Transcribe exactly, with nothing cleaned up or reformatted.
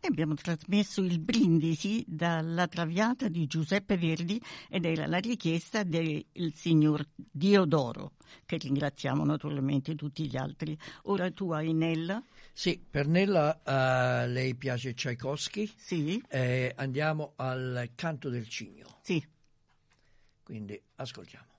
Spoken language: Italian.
e abbiamo trasmesso il Brindisi dalla Traviata di Giuseppe Verdi ed era la richiesta del signor Diodoro, che ringraziamo naturalmente tutti gli altri. Ora tu hai Nella. Sì, per Nella uh, lei piace Tchaikovsky. Sì. Eh, andiamo al Canto del Cigno. Sì. Quindi ascoltiamo.